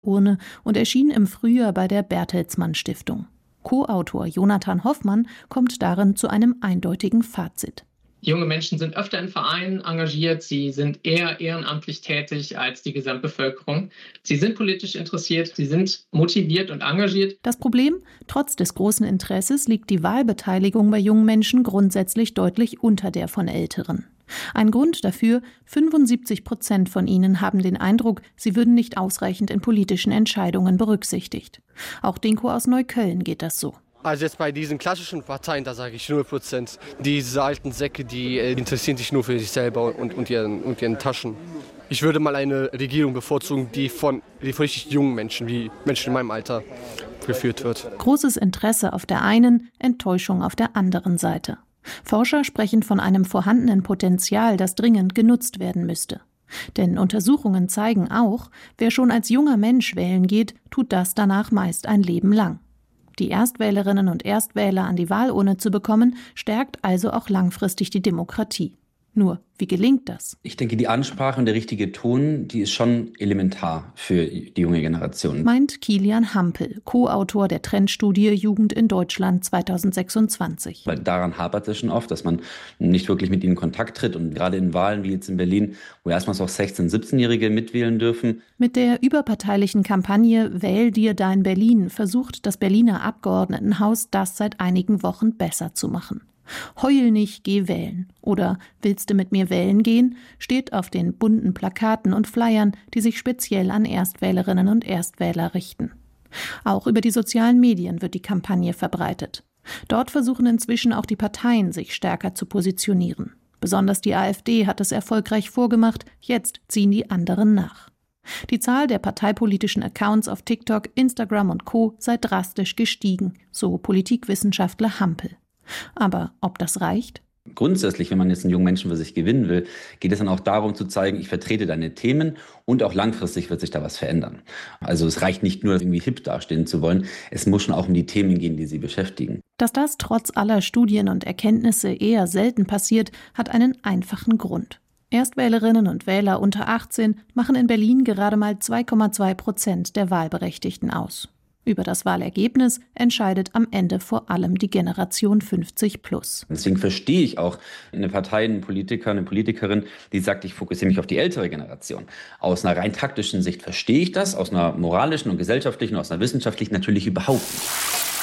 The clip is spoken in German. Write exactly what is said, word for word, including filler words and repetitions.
Wahlurne und erschien im Frühjahr bei der Bertelsmann Stiftung. Co-Autor Jonathan Hoffmann kommt darin zu einem eindeutigen Fazit. Junge Menschen sind öfter in Vereinen engagiert, sie sind eher ehrenamtlich tätig als die Gesamtbevölkerung. Sie sind politisch interessiert, sie sind motiviert und engagiert. Das Problem? Trotz des großen Interesses liegt die Wahlbeteiligung bei jungen Menschen grundsätzlich deutlich unter der von Älteren. Ein Grund dafür: fünfundsiebzig Prozent von ihnen haben den Eindruck, sie würden nicht ausreichend in politischen Entscheidungen berücksichtigt. Auch Dinko aus Neukölln geht das so. Also jetzt bei diesen klassischen Parteien, da sage ich null Prozent. Diese alten Säcke, die äh, interessieren sich nur für sich selber und, und, ihren, und ihren Taschen. Ich würde mal eine Regierung bevorzugen, die von, die von richtig jungen Menschen, wie Menschen in meinem Alter, geführt wird. Großes Interesse auf der einen, Enttäuschung auf der anderen Seite. Forscher sprechen von einem vorhandenen Potenzial, das dringend genutzt werden müsste. Denn Untersuchungen zeigen auch, wer schon als junger Mensch wählen geht, tut das danach meist ein Leben lang. Die Erstwählerinnen und Erstwähler an die Wahlurne zu bekommen, stärkt also auch langfristig die Demokratie. Nur, wie gelingt das? Ich denke, die Ansprache und der richtige Ton, die ist schon elementar für die junge Generation. Meint Kilian Hampel, Co-Autor der Trendstudie Jugend in Deutschland zweitausendsechsundzwanzig. Weil daran hapert es schon oft, dass man nicht wirklich mit ihnen in Kontakt tritt. Und gerade in Wahlen wie jetzt in Berlin, wo erstmals auch sechzehn-, siebzehnjährige mitwählen dürfen. Mit der überparteilichen Kampagne Wähl dir dein Berlin versucht das Berliner Abgeordnetenhaus, das seit einigen Wochen besser zu machen. Heul nicht, geh wählen. Oder willst du mit mir wählen gehen? Steht auf den bunten Plakaten und Flyern, die sich speziell an Erstwählerinnen und Erstwähler richten. Auch über die sozialen Medien wird die Kampagne verbreitet. Dort versuchen inzwischen auch die Parteien, sich stärker zu positionieren. Besonders die AfD hat es erfolgreich vorgemacht, jetzt ziehen die anderen nach. Die Zahl der parteipolitischen Accounts auf TikTok, Instagram und Co. sei drastisch gestiegen, so Politikwissenschaftler Hampel. Aber ob das reicht? Grundsätzlich, wenn man jetzt einen jungen Menschen für sich gewinnen will, geht es dann auch darum zu zeigen, ich vertrete deine Themen und auch langfristig wird sich da was verändern. Also es reicht nicht nur, irgendwie hip dastehen zu wollen, es muss schon auch um die Themen gehen, die sie beschäftigen. Dass das trotz aller Studien und Erkenntnisse eher selten passiert, hat einen einfachen Grund. Erstwählerinnen und Wähler unter achtzehn machen in Berlin gerade mal zwei Komma zwei Prozent der Wahlberechtigten aus. Über das Wahlergebnis entscheidet am Ende vor allem die Generation fünfzig plus. Deswegen verstehe ich auch eine Partei, einen Politiker, eine Politikerin, die sagt, ich fokussiere mich auf die ältere Generation. Aus einer rein taktischen Sicht verstehe ich das, aus einer moralischen und gesellschaftlichen, aus einer wissenschaftlichen natürlich überhaupt nicht.